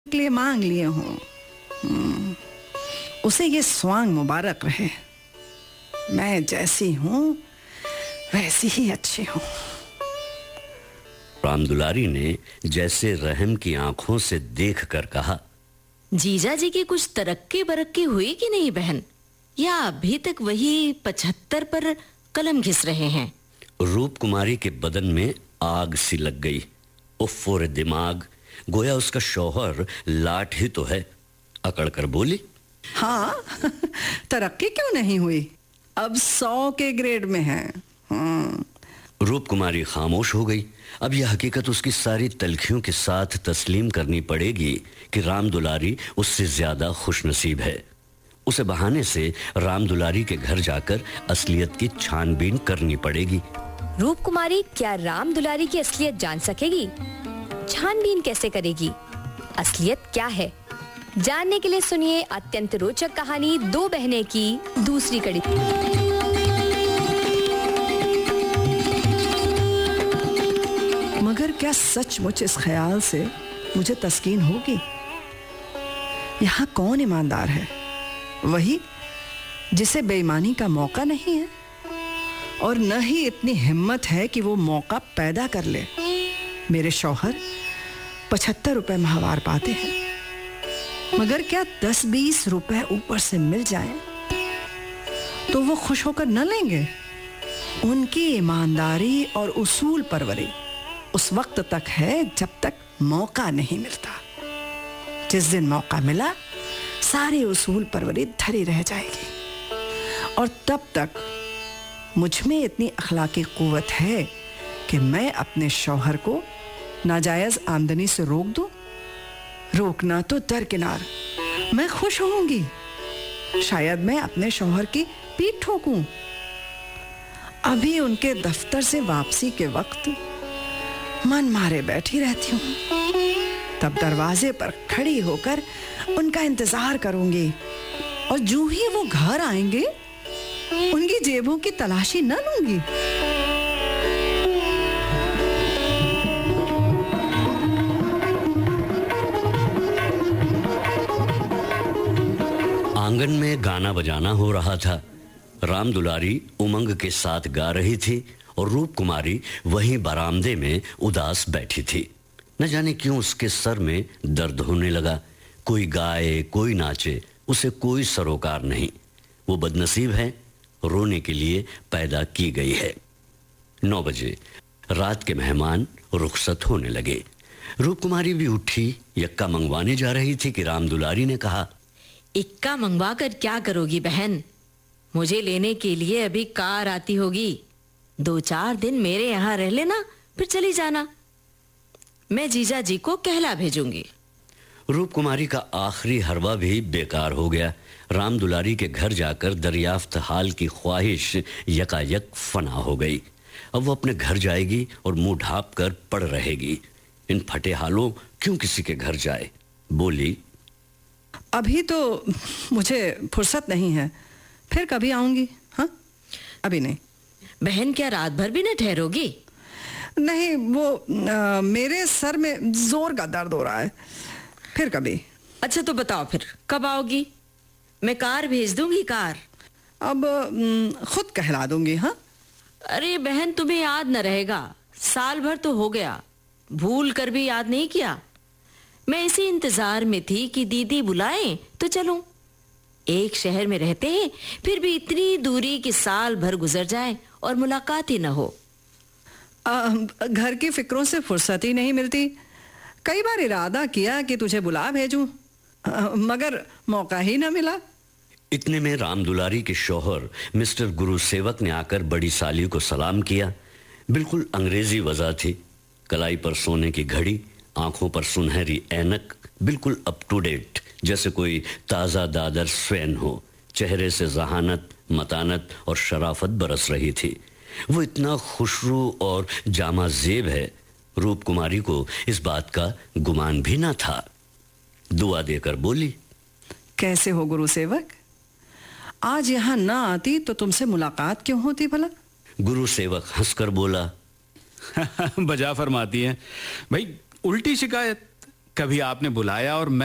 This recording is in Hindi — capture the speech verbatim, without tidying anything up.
के लिए मांग लिए हूँ। उसे ये स्वांग मुबारक रहे। मैं जैसी हूँ वैसी ही अच्छी हूँ। रामदुलारी ने जैसे रहम की आंखों से देखकर कहा, जीजा जी की कुछ तरक्की बरक्की हुई कि नहीं बहन, या अभी तक वही पचहत्तर पर कलम घिस रहे हैं? रूप कुमारी के बदन में आग सी लग गई। उफ़्फ़ो रे दिमाग, गोया उसका शौहर लाट ही तो है। अकड़ कर बोली, हाँ तरक्की क्यों नहीं हुई, अब सौ के ग्रेड में है। हाँ। रूप कुमारी खामोश हो गई। अब यह हकीकत उसकी सारी तलखियों के साथ तस्लीम करनी पड़ेगी कि रामदुलारी उससे ज्यादा खुशनसीब है। उसे बहाने से रामदुलारी के घर जाकर असलियत की छानबीन करनी पड़ेगी। रूप कुमारी क्या रामदुलारी की असलियत जान सकेगी? छानबीन कैसे करेगी? असलियत क्या है? जानने के लिए सुनिए अत्यंत रोचक कहानी दो बहनें की दूसरी कड़ी। मगर क्या सचमुच इस ख्याल से मुझे तस्कीन होगी? यहाँ कौन ईमानदार है? वही जिसे बेईमानी का मौका नहीं है और न ही इतनी हिम्मत है कि वो मौका पैदा कर ले। मेरे शौहर पचहत्तर रुपए माहवार पाते हैं, मगर क्या दस बीस रुपए ऊपर से मिल जाएं तो वो खुश होकर न लेंगे? उनकी ईमानदारी और उसूल परवरी उस वक्त तक है जब तक मौका नहीं मिलता। जिस दिन मौका मिला सारी उसूल परवरी धरी रह जाएगी और तब तक मुझ में इतनी अखलाकी कुव्वत है कि मैं अपने शौहर को नाजायज आमदनी से रोक दूं। रोकना तो दरकिनार, मैं खुश होऊंगी। शायद मैं अपने शौहर की पीठ ठोकूं। अभी उनके दफ्तर से वापसी के वक्त मन मारे बैठी रहती हूँ। तब दरवाजे पर खड़ी होकर उनका इंतजार करूंगी और जो ही वो घर आएंगे उनकी जेबों की तलाशी न लूंगी। आंगन में गाना बजाना हो रहा था। रामदुलारी उमंग के साथ गा रही थी और रूप कुमारी वहीं बरामदे में उदास बैठी थी। न जाने क्यों उसके सर में दर्द होने लगा। कोई गाए कोई नाचे, उसे कोई सरोकार नहीं। वो बदनसीब है, रोने के लिए पैदा की गई है। नौ बजे रात के मेहमान रुखसत होने लगे। रूप कुमारी भी उठी, यक्का मंगवाने जा रही थी कि रामदुलारी ने कहा, इक्का मंगवा कर क्या करोगी बहन? मुझे लेने के लिए अभी कार आती होगी। दो चार दिन मेरे यहाँ रह लेना, फिर चली जाना। मैं जीजा जी को कहला भेजूंगी। रूप कुमारी का आखिरी हरवा भी बेकार हो गया। रामदुलारी के घर जाकर दरियाफ्त हाल की ख्वाहिश यकायक फना हो गई। अब वो अपने घर जाएगी और मुंह ढांप कर पड़ रहेगी। इन फटे हालों क्यों किसी के घर जाए? बोली, अभी तो मुझे फुर्सत नहीं है, फिर कभी आऊंगी। हाँ, अभी नहीं। बहन क्या रात भर भी न ठहरोगी? नहीं, वो आ, मेरे सर में जोर का दर्द हो रहा है, फिर कभी। अच्छा तो बताओ फिर कब आओगी? मैं कार भेज दूंगी। कार अब खुद कहला दूंगी। हाँ। अरे बहन, तुम्हें याद न रहेगा, साल भर तो हो गया, भूल कर भी याद नहीं किया। मैं इसी इंतजार में थी कि दीदी बुलाएं तो चलूं। एक शहर में रहते हैं, फिर भी इतनी दूरी कि साल भर गुजर जाए और मुलाकात ही न हो। आ, घर की फिक्रों से फुर्सत ही नहीं मिलती। कई बार इरादा किया कि तुझे बुला भेजूं, मगर मौका ही न मिला। इतने में रामदुलारी के शौहर मिस्टर गुरुसेवक ने आकर बड़ी साली को सलाम किया। बिल्कुल अंग्रेजी वजह थी। कलाई पर सोने की घड़ी, आंखों पर सुनहरी ऐनक, बिल्कुल अप टू डेट, जैसे कोई ताजा दादर स्वैन हो। चेहरे से जहानत, मतानत और शराफत बरस रही थी। वो इतना खुशरू और जामा जेब है, रूप कुमारी को इस बात का गुमान भी ना था। दुआ देकर बोली, कैसे हो गुरुसेवक? आज यहाँ ना आती तो तुमसे मुलाकात क्यों होती भला? गुरुसेवक हंसकर बोला, बजा फरमाती हैं भाई, उल्टी शिकायत कभी आपने बुलाया और